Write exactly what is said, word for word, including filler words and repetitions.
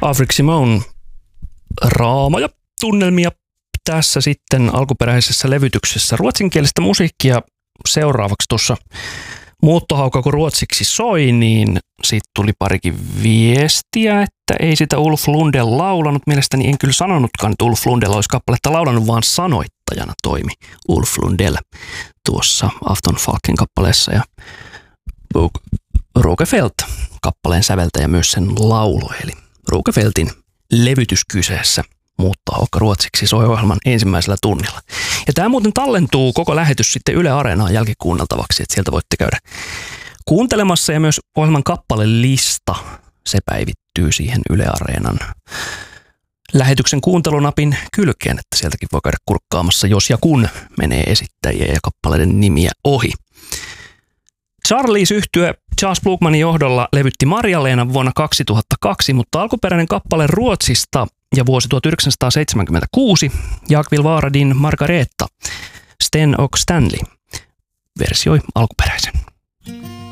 Afrik Simone, raamoja, tunnelmia tässä sitten alkuperäisessä levytyksessä. Ruotsinkielistä musiikkia seuraavaksi tuossa muuttohauka, kun ruotsiksi soi, niin siitä tuli parikin viestiä, että ei sitä Ulf Lundell laulanut. Mielestäni en kyllä sanonutkaan, että Ulf Lundell olisi kappaletta laulanut, vaan sanoittajana toimi Ulf Lundell tuossa Afton Falken kappaleessa. Ja Rogefeldt kappaleen säveltäjä myös sen laulo, eli Rogefeldtin levytys kyseessä. Muuttohauka ruotsiksi soi ohjelman ensimmäisellä tunnilla. Ja tämä muuten tallentuu koko lähetys sitten Yle Areenaan jälkikuunneltavaksi, että sieltä voitte käydä kuuntelemassa. Ja myös ohjelman kappalelista, se päivittyy siihen Yle Areenan lähetyksen kuuntelunapin kylkeen, että sieltäkin voi käydä kurkkaamassa, jos ja kun menee esittäjiä ja kappaleiden nimiä ohi. Charlies-yhtye Charles Blugmanin johdolla levytti Marja-Leena vuonna kaksituhattakaksi, mutta alkuperäinen kappale Ruotsista ja vuosi tuhatyhdeksänsataaseitsemänkymmentäkuusi, Jagvill Varadin Margareta, Sten och Stanley versioi alkuperäisen.